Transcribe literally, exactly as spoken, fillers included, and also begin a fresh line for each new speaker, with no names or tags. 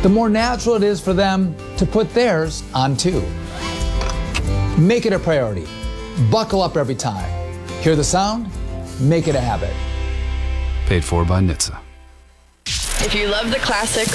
the more natural it is for them to put theirs on too. Make it a priority. Buckle up every time. Hear the sound? Make it a habit.
Paid for by N H T S A.
If you love the classics,